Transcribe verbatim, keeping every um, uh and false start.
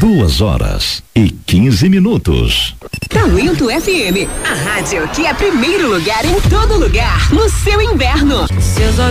Duas horas e quinze minutos. Talento F M, a rádio que é primeiro lugar em todo lugar, no seu inverno. Seus